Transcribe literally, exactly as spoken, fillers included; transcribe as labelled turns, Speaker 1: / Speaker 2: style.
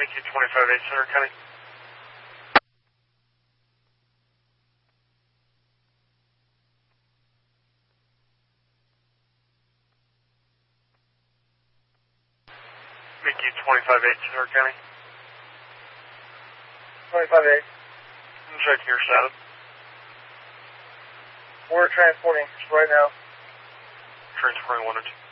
Speaker 1: Mickey twenty-five eight, Center County. Mickey twenty-five eight, Center County.
Speaker 2: twenty-five eight.
Speaker 1: I'm checking your status.
Speaker 2: We're transporting right now.
Speaker 1: Transporting one or two.